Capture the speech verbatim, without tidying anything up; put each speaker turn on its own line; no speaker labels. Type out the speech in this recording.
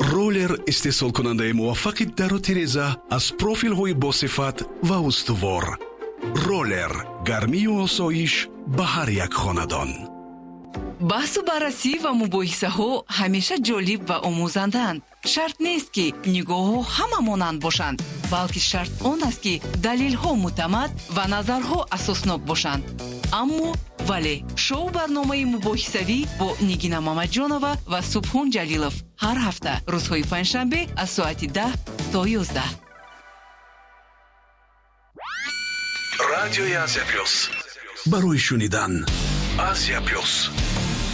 роллер истеҳсолкунандаи муваффақи дару тиреза аз профилҳои босифат ва устувор. роллер гармию осоиш ба ҳар як хонадон.
баҳсу баррасӣ ва мубоҳисаҳо ҳамеша ҷолиб ва омӯзанданд. шарт нест ки нигоҳҳо ҳама монанд бошанд, балки шарт он аст ки далелҳо муътамад ва назарҳо асоснок бошанд. аммо вале шоу барномаи мубоҳисавӣ бо Нигина Мамаҷонова ва Субҳон Ҷалилов ҳар ҳафта рӯзҳои панҷшанбе аз соати даҳ то ёздаҳ.
радиои Азия плюс барои шунидан Азия плюс.